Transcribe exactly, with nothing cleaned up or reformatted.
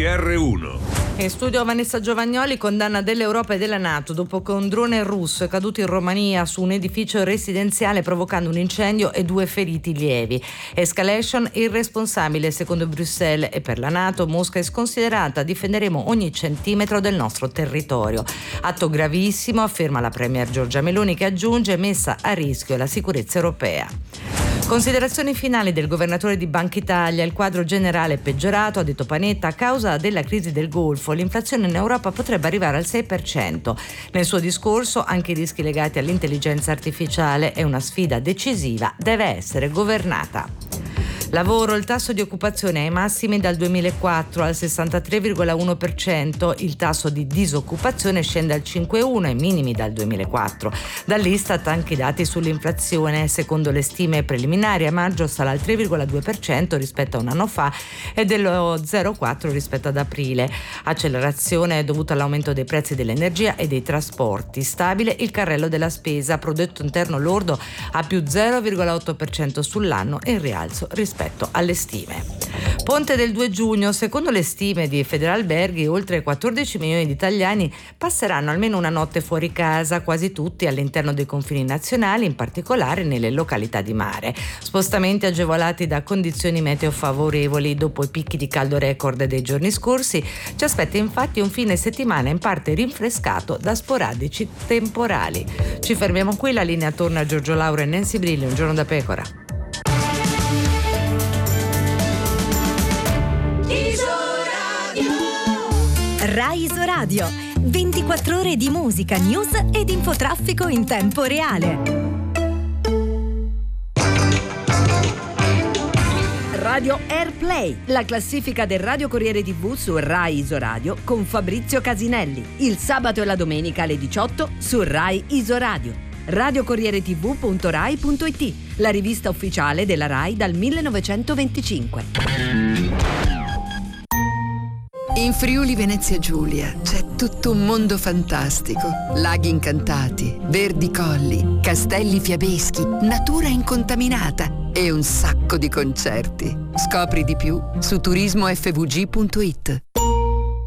R uno. In studio Vanessa Giovagnoli, condanna dell'Europa e della NATO dopo che un drone russo è caduto in Romania su un edificio residenziale provocando un incendio e due feriti lievi. Escalation irresponsabile secondo Bruxelles e per la NATO Mosca è sconsiderata, difenderemo ogni centimetro del nostro territorio. Atto gravissimo, afferma la premier Giorgia Meloni, che aggiunge messa a rischio la sicurezza europea. Considerazioni finali del governatore di Banca Italia. Il quadro generale è peggiorato, ha detto Panetta, a causa della crisi del Golfo. L'inflazione in Europa potrebbe arrivare al sei per cento. Nel suo discorso anche i rischi legati all'intelligenza artificiale è una sfida decisiva, deve essere governata. Lavoro, il tasso di occupazione ai massimi dal duemilaquattro al sessantatré virgola uno per cento, il tasso di disoccupazione scende al cinque virgola uno, ai minimi dal duemilaquattro. Dall'Istat anche i dati sull'inflazione, secondo le stime preliminari a maggio sarà al tre virgola due per cento rispetto a un anno fa e dello zero virgola quattro rispetto ad aprile. Accelerazione dovuta all'aumento dei prezzi dell'energia e dei trasporti. Stabile il carrello della spesa, prodotto interno lordo a più zero virgola otto per cento sull'anno e in rialzo rispetto alle stime. Ponte del due giugno, secondo le stime di Federalberghi, oltre quattordici milioni di italiani passeranno almeno una notte fuori casa, quasi tutti all'interno dei confini nazionali, in particolare nelle località di mare. Spostamenti agevolati da condizioni meteo favorevoli. Dopo i picchi di caldo record dei giorni scorsi, ci aspetta infatti un fine settimana in parte rinfrescato da sporadici temporali. Ci fermiamo qui, la linea torna a Giorgio Lauro e Nancy Brilli. Un giorno da pecora. Rai Isoradio, ventiquattro ore di musica, news ed infotraffico in tempo reale. Radio Airplay, la classifica del Radio Corriere tivù su Rai Isoradio con Fabrizio Casinelli, il sabato e la domenica alle diciotto su Rai Isoradio. radiocorriere tivù punto rai punto it, la rivista ufficiale della Rai dal millenovecentoventicinque. In Friuli Venezia Giulia c'è tutto un mondo fantastico. Laghi incantati, verdi colli, castelli fiabeschi, natura incontaminata e un sacco di concerti. Scopri di più su turismo f v g punto it.